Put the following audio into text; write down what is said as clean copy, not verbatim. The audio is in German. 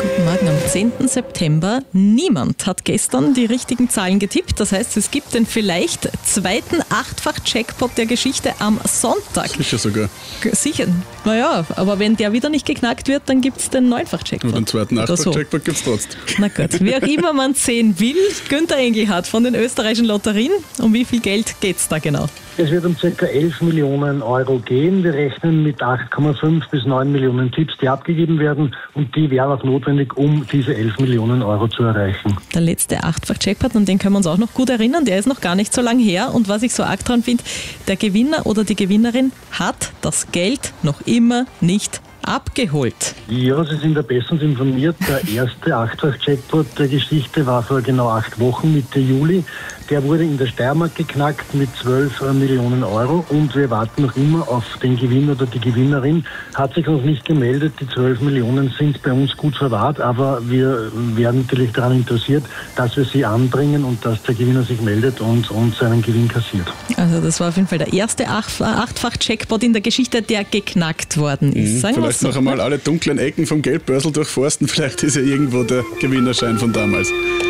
Guten Morgen. Am 10. September. Niemand hat gestern die richtigen Zahlen getippt. Das heißt, es gibt den vielleicht zweiten Achtfach-Jackpot der Geschichte am Sonntag. Sicher sogar. Sicher. Naja, aber wenn der wieder nicht geknackt wird, dann gibt es den Neunfach-Jackpot. Und den zweiten Achtfach-Jackpot gibt es trotzdem. Na gut, wie auch immer man sehen will, Günther Engelhardt von den österreichischen Lotterien. Um wie viel Geld geht es da genau? Es wird um ca. 11 Millionen Euro gehen. Wir rechnen mit 8,5 bis 9 Millionen Tipps, die abgegeben werden, und die wären auch notwendig, um diese 11 Millionen Euro zu erreichen. Der letzte Achtfach-Jackpot, an den können wir uns auch noch gut erinnern, der ist noch gar nicht so lang her, und was ich so arg dran finde, der Gewinner oder die Gewinnerin hat das Geld noch immer nicht abgeholt. Ja, Sie sind ja bestens informiert. Der erste Achtfach-Jackpot der Geschichte war vor genau 8 Wochen, Mitte Juli. Der wurde in der Steiermark geknackt mit 12 Millionen Euro, und wir warten noch immer auf den Gewinner oder die Gewinnerin. Hat sich noch nicht gemeldet. Die 12 Millionen sind bei uns gut verwahrt, aber wir werden natürlich daran interessiert, dass wir sie anbringen und dass der Gewinner sich meldet und seinen Gewinn kassiert. Also das war auf jeden Fall der erste Achtfach-Jackpot in der Geschichte, der geknackt worden ist. Sagen Vielleicht noch einmal alle dunklen Ecken vom Geldbörsel durchforsten, vielleicht ist ja irgendwo der Gewinnerschein von damals.